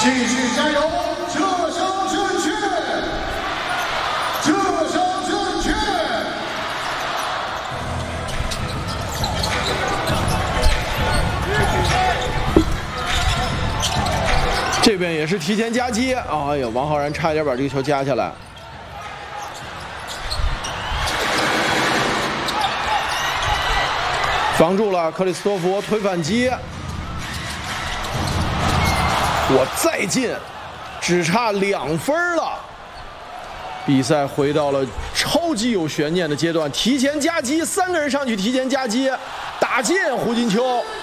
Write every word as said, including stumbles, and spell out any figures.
继续加油，这项正确，这项正确。 这边也是提前夹击，哎呀，王浩然差一点把这个球夹下来。防住了克里斯托弗推反击，我再进，只差两分了。比赛回到了超级有悬念的阶段，提前夹击，三个人上去提前夹击，打进胡金秋。